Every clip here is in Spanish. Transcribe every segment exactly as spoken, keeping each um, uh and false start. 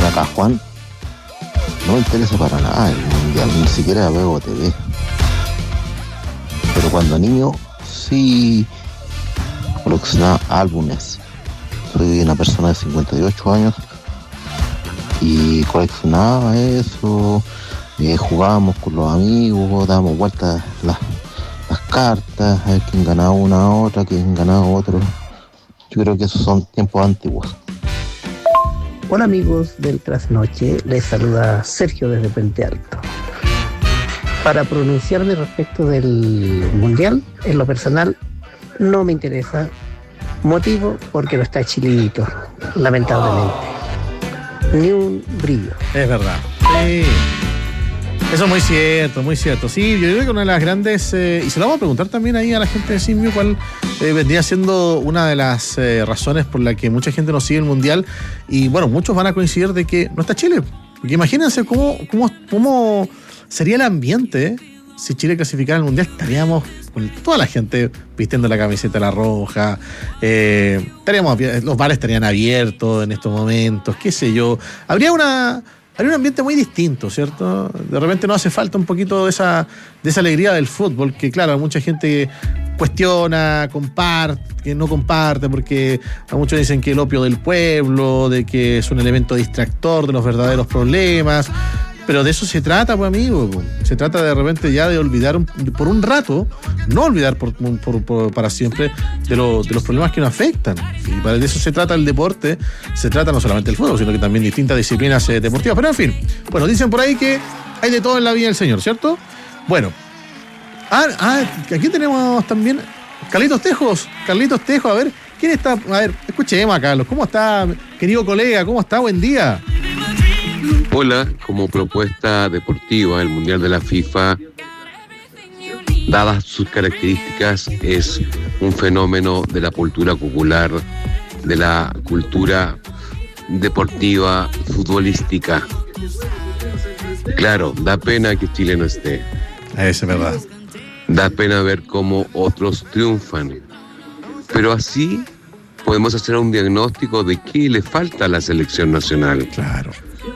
acá Juan, no me interesa para nada el mundial, ni siquiera veo T V. Pero cuando niño sí coleccionaba álbumes. Soy una persona de cincuenta y ocho años y coleccionaba eso, eh, jugábamos con los amigos, dábamos vueltas las, las cartas, a ver quién ganaba una a otra, quién ganaba otro. Yo creo que esos son tiempos antiguos. Hola amigos del Trasnoche, les saluda Sergio desde Puente Alto. Para pronunciarme respecto del Mundial, en lo personal, no me interesa. Motivo, porque no está Chilito, lamentablemente. Ni un brillo. Es verdad. Sí. Eso es muy cierto, muy cierto. Sí, yo creo que una de las grandes, eh, y se lo vamos a preguntar también ahí a la gente de Simio, cuál eh, vendría siendo una de las eh, razones por la que mucha gente no sigue el Mundial. Y bueno, muchos van a coincidir de que no está Chile. Porque imagínense cómo, cómo, cómo sería el ambiente, ¿eh? Si Chile clasificara al Mundial. Estaríamos con toda la gente vistiendo la camiseta la roja, eh, estaríamos, los bares estarían abiertos en estos momentos, qué sé yo. Habría una... Hay un ambiente muy distinto, ¿cierto? De repente nos hace falta un poquito de esa, de esa alegría del fútbol, que claro, mucha gente cuestiona, comparte, que no comparte, porque a muchos dicen que el opio del pueblo, de que es un elemento distractor de los verdaderos problemas. Pero de eso se trata, pues, amigo. Se trata de repente ya de olvidar un, por un rato, no olvidar por, por, por, para siempre de, lo, de los problemas que nos afectan. Y para eso se trata el deporte, se trata no solamente el fútbol, sino que también distintas disciplinas eh, deportivas. Pero en fin, bueno, dicen por ahí que hay de todo en la vida del Señor, ¿cierto? Bueno, ah, ah aquí tenemos también Carlitos Tejos. Carlitos Tejos, a ver, ¿quién está? A ver, escuchemos a Carlos. ¿Cómo está, querido colega? ¿Cómo está? Buen día. Hola, como propuesta deportiva, el Mundial de la FIFA, dadas sus características, es un fenómeno de la cultura popular, de la cultura deportiva, futbolística. Claro, da pena que Chile no esté. Eso es verdad. Da pena ver cómo otros triunfan. Pero así podemos hacer un diagnóstico de qué le falta a la selección nacional. Claro.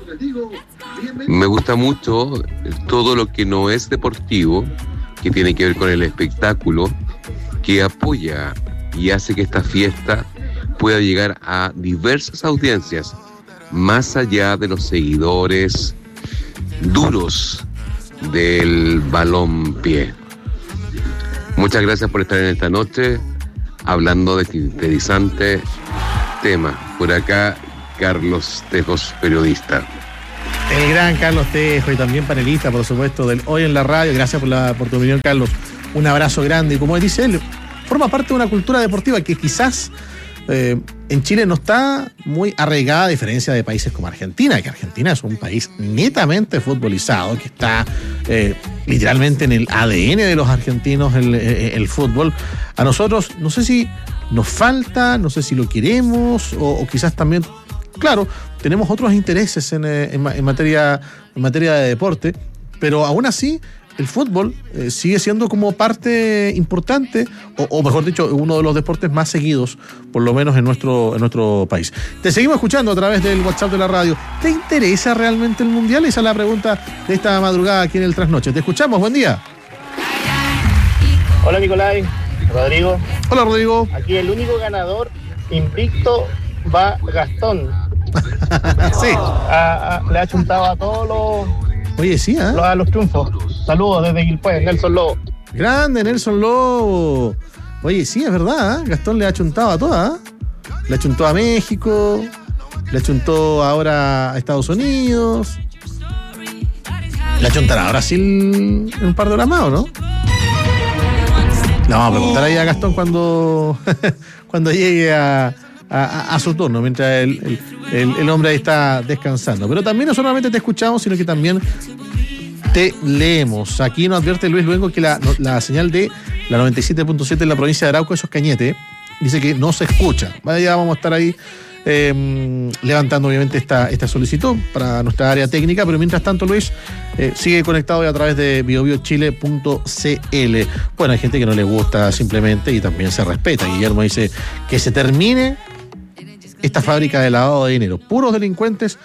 Me gusta mucho todo lo que no es deportivo, que tiene que ver con el espectáculo, que apoya y hace que esta fiesta pueda llegar a diversas audiencias, más allá de los seguidores duros del balompié. Muchas gracias por estar en esta noche hablando de este interesante tema. Por acá, Carlos Tejos, periodista. El gran Carlos Tejo y también panelista, por supuesto, del Hoy en la Radio. Gracias por, la, por tu opinión, Carlos. Un abrazo grande. Y como dice él, forma parte de una cultura deportiva que quizás eh, en Chile no está muy arraigada, a diferencia de países como Argentina, que Argentina es un país netamente futbolizado, que está eh, literalmente en el A D N de los argentinos el, el, el fútbol. A nosotros, no sé si nos falta, no sé si lo queremos, o, o quizás también... Claro, tenemos otros intereses en, en, en, materia, en materia de deporte, pero aún así el fútbol eh, sigue siendo como parte importante, o, o mejor dicho, uno de los deportes más seguidos, por lo menos en nuestro, en nuestro país. Te seguimos escuchando a través del WhatsApp de la radio. ¿Te interesa realmente el Mundial? Esa es la pregunta de esta madrugada aquí en el Trasnoche. Te escuchamos, buen día. Hola Nicolai, Rodrigo. Hola Rodrigo. Aquí el único ganador invicto va Gastón. Sí. A, a, le ha chuntado a todos los, Oye, sí, ¿eh? los, a los triunfos. Saludos desde Quilpué, Nelson Lobo. Grande Nelson Lobo. Oye, sí, es verdad, ¿eh? Gastón le ha chuntado a todas, ¿eh? Le ha chuntado a México, le ha chuntado ahora a Estados Unidos, le ha chuntado a Brasil en un par de horas más, ¿o no? Le vamos a preguntar ahí a Gastón cuando, cuando llegue a, a, a su turno, mientras el, el, el, el hombre ahí está descansando. Pero también no solamente te escuchamos, sino que también te leemos. Aquí nos advierte Luis Luengo que la, la señal de la noventa y siete punto siete en la provincia de Arauco, eso es Cañete, dice que no se escucha. Ya vamos a estar ahí eh, levantando obviamente esta, esta solicitud para nuestra área técnica, pero mientras tanto, Luis, eh, sigue conectado a través de bio bio chile punto c l. Bueno, hay gente que no le gusta simplemente y también se respeta. Guillermo dice que se termine esta fábrica de lavado de dinero. Puros delincuentes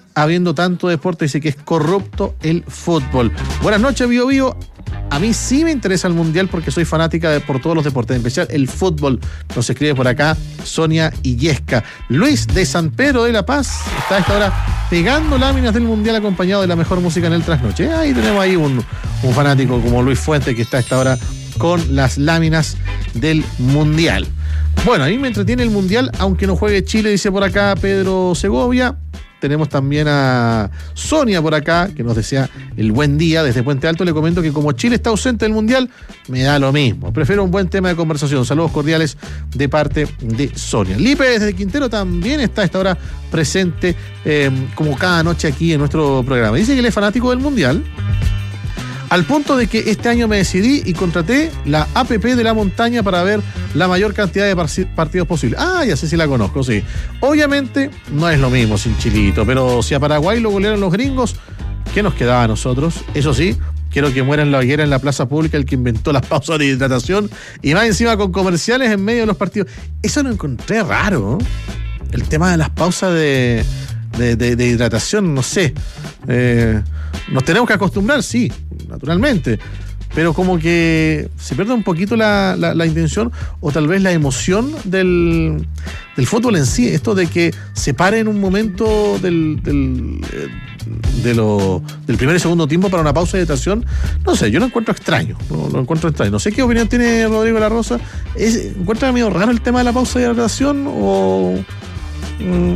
habiendo tanto deporte, dice que es corrupto el fútbol. Buenas noches, Bio Bio. A mí sí me interesa el Mundial porque soy fanática de, por todos los deportes, en especial el fútbol. Nos escribe por acá Sonia Illesca. Luis de San Pedro de la Paz está a esta hora pegando láminas del Mundial acompañado de la mejor música en el trasnoche. Ahí tenemos ahí un, un fanático como Luis Fuente que está a esta hora con las láminas del Mundial. Bueno, a mí me entretiene el Mundial, aunque no juegue Chile, dice por acá Pedro Segovia. Tenemos también a Sonia por acá, que nos desea el buen día desde Puente Alto. Le comento que como Chile está ausente del Mundial, me da lo mismo. Prefiero un buen tema de conversación. Saludos cordiales de parte de Sonia. Lipe desde Quintero también está a esta hora presente, eh, como cada noche aquí en nuestro programa. Dice que él es fanático del Mundial, al punto de que este año me decidí y contraté la A P P de la montaña para ver la mayor cantidad de partidos posible. Ah, ya sé si la conozco, sí. Obviamente no es lo mismo sin Chilito, pero si a Paraguay lo golearon los gringos, ¿qué nos quedaba a nosotros? Eso sí, quiero que muera en la hoguera en la plaza pública el que inventó las pausas de hidratación y más encima con comerciales en medio de los partidos. Eso lo encontré raro, ¿no? El tema de las pausas de, de, de, de hidratación, no sé. Eh, nos tenemos que acostumbrar, sí, naturalmente, pero como que se pierde un poquito la, la, la intención o tal vez la emoción del, del fútbol en sí, esto de que se pare en un momento del, del, de lo, del primer y segundo tiempo para una pausa de hidratación. No sé, yo lo encuentro extraño, lo, lo encuentro extraño. No sé qué opinión tiene Rodrigo La Rosa. ¿Es, ¿Encuentra medio raro el tema de la pausa de hidratación o...? Mm,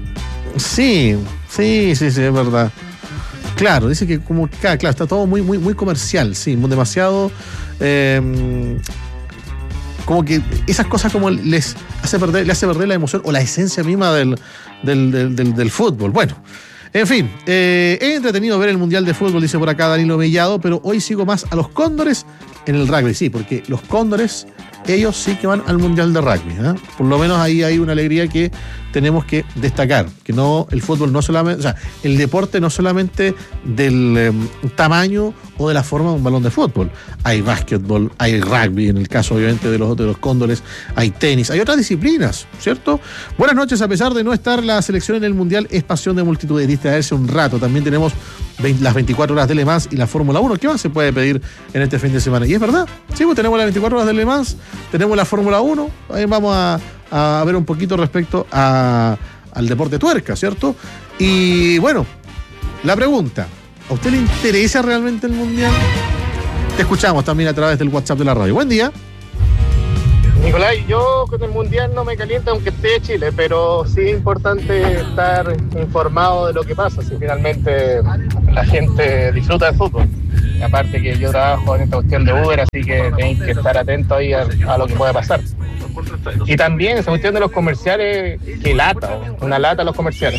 sí, sí, sí, sí, es verdad. Claro, dice que como claro, claro, está todo muy, muy, muy comercial, sí, demasiado eh, como que esas cosas como les hace perder, le hace perder la emoción o la esencia misma del, del, del, del, del fútbol. Bueno, en fin, eh, he entretenido ver el Mundial de Fútbol, dice por acá Danilo Mellado, pero hoy sigo más a los Cóndores en el rugby, sí, porque los Cóndores, ellos sí que van al Mundial de Rugby, ¿eh? Por lo menos ahí hay una alegría que tenemos que destacar, que no, el fútbol no solamente, o sea, el deporte no solamente del eh, tamaño o de la forma de un balón de fútbol. Hay básquetbol, hay rugby, en el caso obviamente de los, de los Cóndores, hay tenis, hay otras disciplinas, ¿cierto? Buenas noches, a pesar de no estar la selección en el Mundial, es pasión de multitud de distraerse un rato. También tenemos veinte, las veinticuatro horas de Le Mans y la Fórmula uno. ¿Qué más se puede pedir en este fin de semana? Y es verdad, sí, pues tenemos las veinticuatro horas de Le Mans, tenemos la Fórmula uno, ahí vamos a a ver un poquito respecto a, al deporte tuerca, ¿cierto? Y bueno, la pregunta, ¿a usted le interesa realmente el Mundial? Te escuchamos también a través del WhatsApp de la radio. Buen día. Nicolás, yo con el Mundial no me calienta aunque esté de Chile, pero sí es importante estar informado de lo que pasa, si finalmente la gente disfruta del fútbol. Y aparte que yo trabajo en esta cuestión de Uber, así que tenéis que estar atentos ahí a, a lo que pueda pasar. Y también esa cuestión de los comerciales, que lata, una lata los comerciales.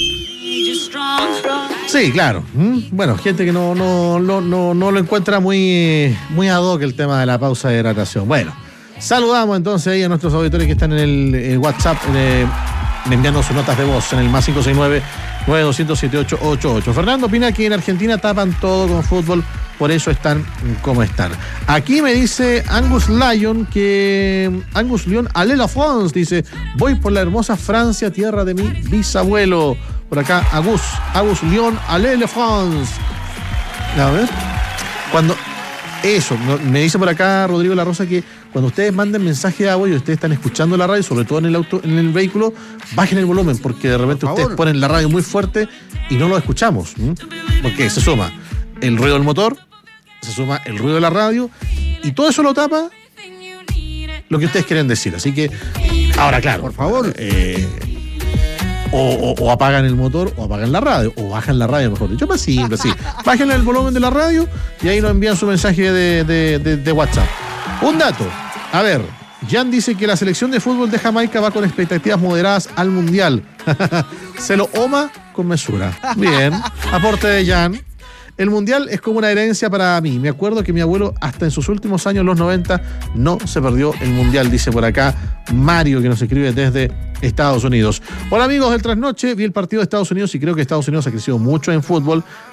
Sí, claro. Bueno, gente que no, no, no, no, no lo encuentra muy, muy ad hoc el tema de la pausa de hidratación. Bueno, saludamos entonces ahí a nuestros auditores que están en el, el WhatsApp eh, enviando sus notas de voz en el más cinco seis nueve, nueve dos cero cero, siete ocho ocho ocho. Fernando opina que en Argentina tapan todo con fútbol, por eso están como están. Aquí me dice Angus Lyon que Angus Lyon, allez la France, dice, voy por la hermosa Francia, tierra de mi bisabuelo. Por acá, Agus, Agus Lyon, allez la France. A ver, cuando eso, me dice por acá Rodrigo La Rosa que cuando ustedes manden mensaje de audio y ustedes están escuchando la radio, sobre todo en el auto, en el vehículo, bajen el volumen, porque de repente ustedes ponen la radio muy fuerte y no lo escuchamos. ¿Mm? Porque se suma el ruido del motor, se suma el ruido de la radio y todo eso lo tapa lo que ustedes quieren decir. Así que, ahora claro, por favor, eh, o, o, o apagan el motor o apagan la radio, o bajan la radio, mejor dicho, más simple, sí. Bajen el volumen de la radio y ahí nos envían su mensaje de, de, de, de WhatsApp. Un dato, a ver, Jan dice que la selección de fútbol de Jamaica va con expectativas moderadas al Mundial. Se lo oma con mesura. Bien, aporte de Jan. El Mundial es como una herencia para mí. Me acuerdo que mi abuelo, hasta en sus últimos años, los noventa, no se perdió el Mundial, dice por acá Mario, que nos escribe desde Estados Unidos. Hola amigos del Trasnoche, vi el partido de Estados Unidos y creo que Estados Unidos ha crecido mucho en fútbol.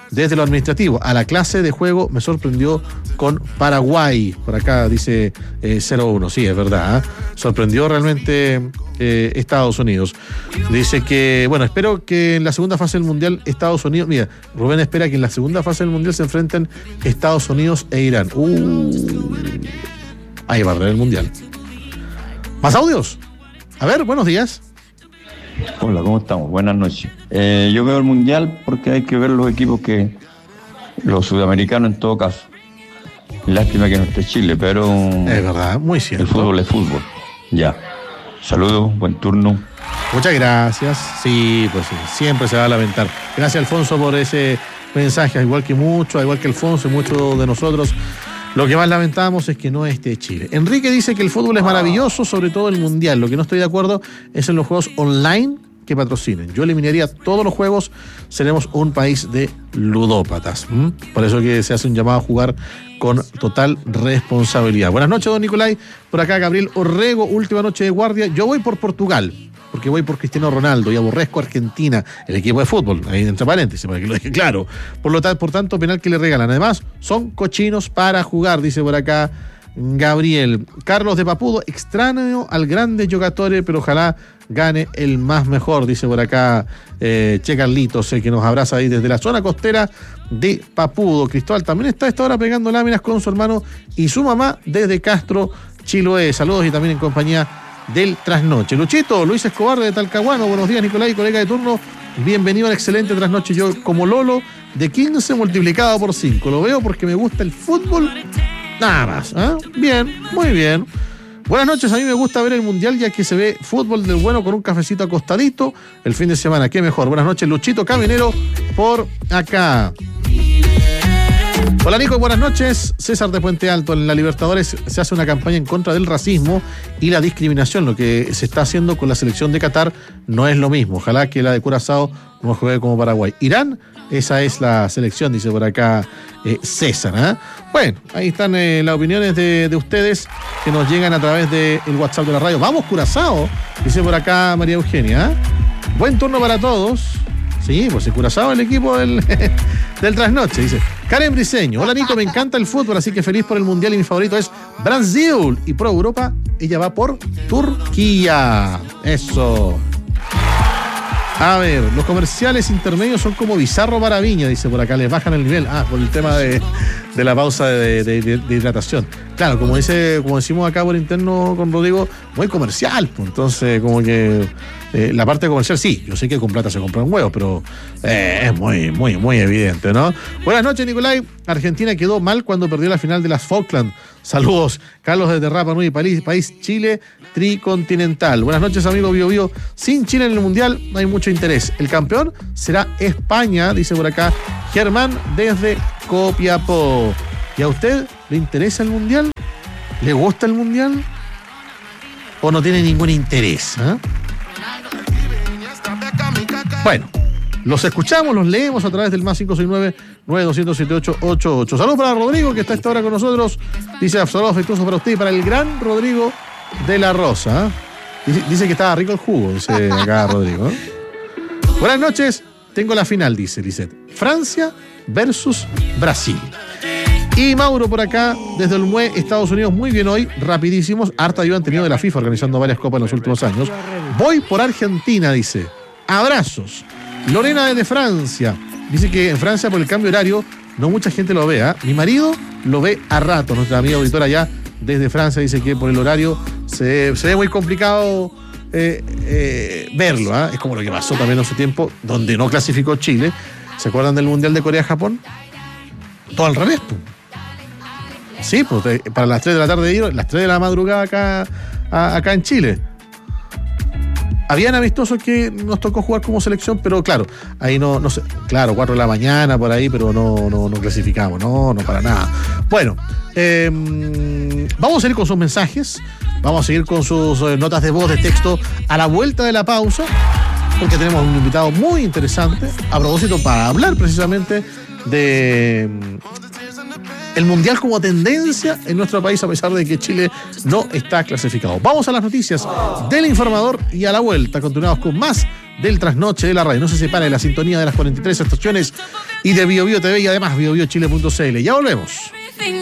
desde lo administrativo a la clase de juego me sorprendió con Paraguay. Por acá dice eh, cero uno, sí, es verdad, ¿eh? Sorprendió realmente eh, Estados Unidos. Dice que, bueno, espero que en la segunda fase del Mundial Estados Unidos, mira, Rubén espera que en la segunda fase del Mundial se enfrenten Estados Unidos e Irán. Uh, ahí va a arreglar el Mundial. ¿Más audios? A ver, buenos días. Hola, ¿cómo estamos? Buenas noches. Eh, yo veo el Mundial porque hay que ver los equipos que... los sudamericanos en todo caso. Lástima que no esté Chile, pero... Es verdad, muy cierto. El fútbol es fútbol. Ya. Saludos, buen turno. Muchas gracias. Sí, pues sí, siempre se va a lamentar. Gracias, Alfonso, por ese mensaje. Igual que mucho, igual que Alfonso y muchos de nosotros. Lo que más lamentamos es que no esté Chile. Enrique dice que el fútbol es maravilloso, sobre todo el Mundial. Lo que no estoy de acuerdo es en los juegos online que patrocinen. Yo eliminaría todos los juegos, seremos un país de ludópatas. ¿Mm? Por eso que se hace un llamado a jugar con total responsabilidad. Buenas noches, don Nicolai. Por acá, Gabriel Orrego, última noche de guardia. Yo voy por Portugal, porque voy por Cristiano Ronaldo y aborrezco a Argentina, el equipo de fútbol, ahí entre paréntesis, para que lo deje claro. Por lo tanto, por tanto, penal que le regalan. Además, son cochinos para jugar, dice por acá Gabriel. Carlos de Papudo, extraño al grande Giocatore, pero ojalá gane el más mejor, dice por acá eh, Che Carlitos, eh, que nos abraza ahí desde la zona costera de Papudo. Cristóbal también está a esta hora pegando láminas con su hermano y su mamá desde Castro, Chiloé. Saludos y también en compañía del Trasnoche. Luchito, Luis Escobar de Talcahuano, buenos días, Nicolai, colega de turno, bienvenido al excelente Trasnoche. Yo como Lolo de quince multiplicado por cinco, lo veo porque me gusta el fútbol, nada más, ¿eh? Bien, muy bien. Buenas noches, a mí me gusta ver el Mundial ya que se ve fútbol del bueno con un cafecito acostadito el fin de semana, qué mejor. Buenas noches, Luchito Caminero por acá. Hola Nico, buenas noches. César de Puente Alto. En la Libertadores se hace una campaña en contra del racismo y la discriminación. Lo que se está haciendo con la selección de Qatar no es lo mismo. Ojalá que la de Curazao no juegue como Paraguay. Irán, esa es la selección, dice por acá eh, César. ¿eh? Bueno, ahí están eh, las opiniones de, de ustedes que nos llegan a través del WhatsApp de la radio. Vamos Curazao, dice por acá María Eugenia. ¿eh? Buen turno para todos. Sí, pues el Curazao el equipo del, del Trasnoche, dice. Karen Briceño, hola Nico, me encanta el fútbol, así que feliz por el Mundial y mi favorito es Brasil. Y pro Europa, ella va por Turquía. Eso. A ver, los comerciales intermedios son como bizarro para Viña, dice por acá, les bajan el nivel. Ah, por el tema de, de la pausa de, de, de, de hidratación. Claro, como dice, como decimos acá por interno con Rodrigo, muy comercial, pues entonces como que eh, la parte comercial sí, yo sé que con plata se compran huevos, pero eh, es muy, muy, muy evidente, ¿no? Buenas noches, Nicolai. Argentina quedó mal cuando perdió la final de las Falkland. Saludos, Carlos desde Rapa Nui, país, país Chile tricontinental. Buenas noches, amigo Bio Bio. Sin Chile en el Mundial no hay mucho interés. El campeón será España, dice por acá Germán desde Copiapó. ¿Y a usted le interesa el Mundial? ¿Le gusta el Mundial? ¿O no tiene ningún interés? ¿eh? Bueno, los escuchamos, los leemos a través del más cinco seis nueve, nueve dos cero siete ocho ocho ocho. Saludos para Rodrigo, que está a esta hora con nosotros. Dice, saludos afectuosos para usted y para el gran Rodrigo de la Rosa. ¿eh? Dice, dice que estaba rico el jugo, dice acá Rodrigo. ¿eh? Buenas noches, tengo la final, dice Lisette. Francia versus Brasil. Y Mauro por acá, desde el M U E, Estados Unidos, muy bien hoy, rapidísimos. Harta ayuda han tenido de la FIFA organizando varias copas en los últimos años. Voy por Argentina, dice. Abrazos. Lorena desde Francia. Dice que en Francia, por el cambio horario, no mucha gente lo ve. ¿eh? Mi marido lo ve a rato. Nuestra amiga auditora allá desde Francia dice que por el horario se, se ve muy complicado eh, eh, verlo. ¿eh? Es como lo que pasó también en su tiempo, donde no clasificó Chile. ¿Se acuerdan del Mundial de Corea-Japón? Todo al revés, pues. Sí, pues para las tres de la tarde, las tres de la madrugada acá, a, acá en Chile. Habían amistosos que nos tocó jugar como selección, pero claro, ahí no, no sé, claro, cuatro de la mañana por ahí, pero no, no, no clasificamos, no, no para nada. Bueno, eh, vamos a seguir con sus mensajes, vamos a seguir con sus eh, notas de voz, de texto, a la vuelta de la pausa, porque tenemos un invitado muy interesante, a propósito, para hablar precisamente de el Mundial como tendencia en nuestro país, a pesar de que Chile no está clasificado. Vamos a las noticias del Informador y a la vuelta continuamos con más del Trasnoche de la Radio. No se separe de la sintonía de las cuarenta y tres estaciones y de Bio Bio T V y además bio bio chile punto c l. Ya volvemos.